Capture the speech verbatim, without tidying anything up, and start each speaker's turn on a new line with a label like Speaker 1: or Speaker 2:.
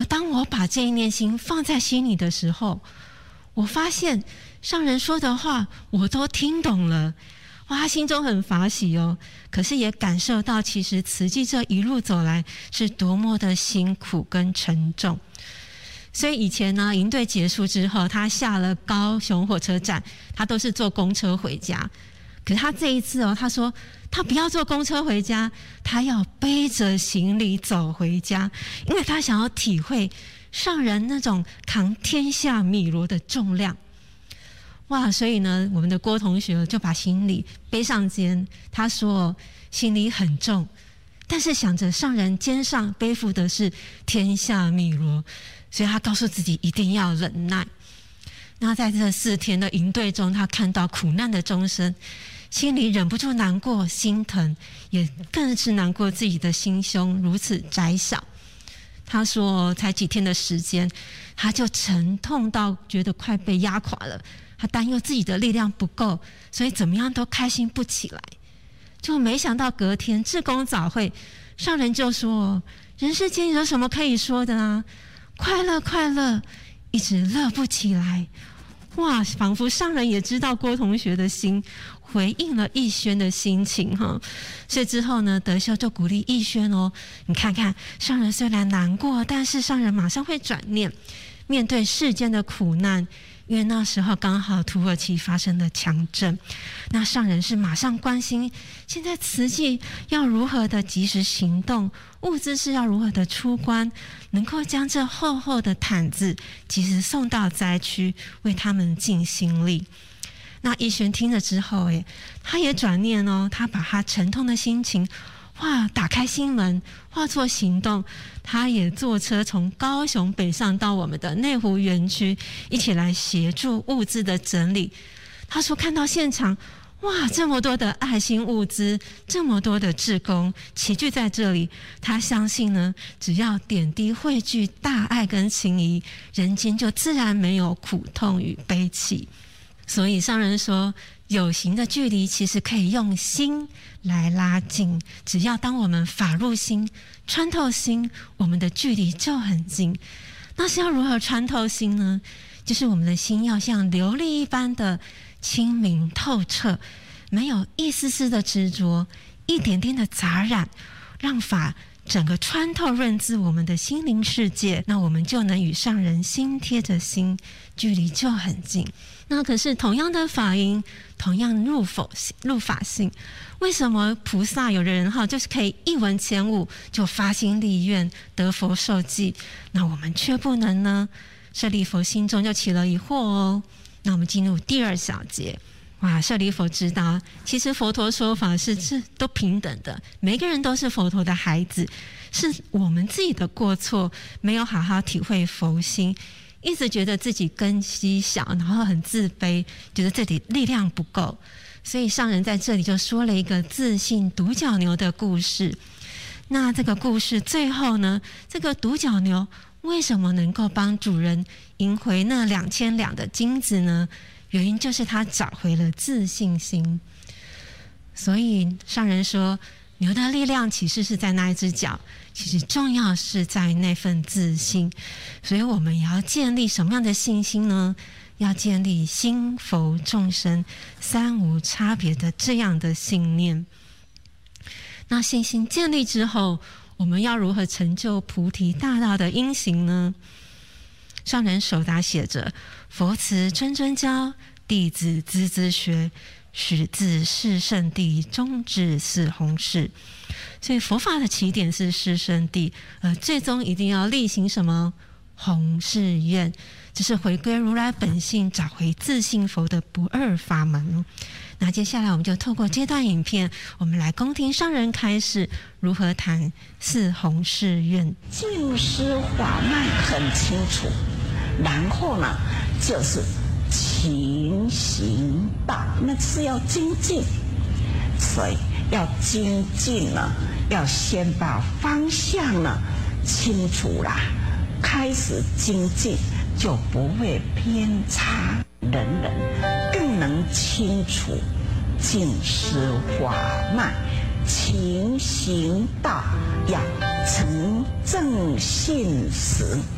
Speaker 1: 当我把这一念心放在心里的时候，我发现上人说的话我都听懂了。哇，他心中很法喜哦，可是也感受到其实慈济这一路走来是多么的辛苦跟沉重。所以以前呢，营队结束之后，他下了高雄火车站，他都是坐公车回家。可是他这一次哦，他说他不要坐公车回家，他要背着行李走回家，因为他想要体会上人那种扛天下米箩的重量。哇，所以呢，我们的郭同学就把行李背上肩，他说行李很重，但是想着上人肩上背负的是天下米箩，所以他告诉自己一定要忍耐。那在这四天的营队中，他看到苦难的众生，心里忍不住难过心疼，也更是难过自己的心胸如此窄小。他说才几天的时间，他就沉痛到觉得快被压垮了，他担忧自己的力量不够，所以怎么样都开心不起来。就没想到隔天志工早会，上人就说人世间有什么可以说的啊，快乐快乐，一直乐不起来。哇，仿佛上人也知道郭同学的心，回应了逸轩的心情哈。所以之后呢，德秀就鼓励逸轩哦，你看看上人虽然难过，但是上人马上会转念，面对世间的苦难。因为那时候刚好土耳其发生了强震，那上人是马上关心现在慈济要如何的及时行动，物资是要如何的出关，能够将这厚厚的毯子及时送到灾区，为他们尽心力。那逸轩听了之后，诶，他也转念哦，他把他沉痛的心情哇，打开心门，化作行动。他也坐车从高雄北上到我们的内湖园区，一起来协助物资的整理。他说看到现场，哇，这么多的爱心物资，这么多的志工齐聚在这里，他相信呢，只要点滴汇聚大爱跟情谊，人间就自然没有苦痛与悲戚。所以上人说，有形的距离其实可以用心来拉近，只要当我们法入心，穿透心，我们的距离就很近。那是要如何穿透心呢？就是我们的心要像琉璃一般的清明透彻，没有一丝丝的执着，一点点的杂染，让法整个穿透润自我们的心灵世界，那我们就能与上人心贴着心，距离就很近。那可是同样的法音，同样入佛入法性，为什么菩萨有的人哈就是可以一闻前悟就发心立愿得佛受记，那我们却不能呢？舍利弗心中就起了疑惑哦。那我们进入第二小节。哇，舍利弗知道，其实佛陀说法是是都平等的，每个人都是佛陀的孩子，是我们自己的过错，没有好好体会佛心，一直觉得自己根基小，然后很自卑，觉得自己力量不够，所以上人在这里就说了一个自信独角牛的故事。那这个故事最后呢，这个独角牛为什么能够帮主人赢回那两千两的金子呢？原因就是他找回了自信心。所以上人说，牛的力量其实是在那一只脚，其实重要是在那份自信。所以我们也要建立什么样的信心呢？要建立心佛众生三无差别的这样的信念。那信心建立之后，我们要如何成就菩提大道的因行呢？上人手答写着：佛慈谆谆教，弟子孜孜学，始自是圣地，终至四弘誓。所以佛法的起点是四圣地，呃，最终一定要力行什么？弘誓愿，这是回归如来本性，找回自信佛的不二法门。那接下来我们就透过这段影片，我们来恭听上人开示如何谈四弘誓愿。
Speaker 2: 净师法脉很清楚，然后呢，就是勤行道，那是要精进，所以要精进呢，要先把方向呢清楚啦，开始精进就不会偏差，人人更能清楚净师法脉，勤行道，要成正信实。